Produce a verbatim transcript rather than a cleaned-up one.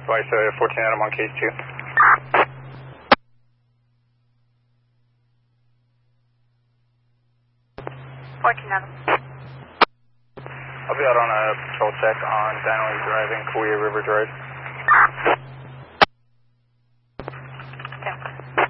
Twice, uh, fourteen Adam on case two. fourteen Adam. I'll be out on a patrol check on Daniel driving Kauai River Drive.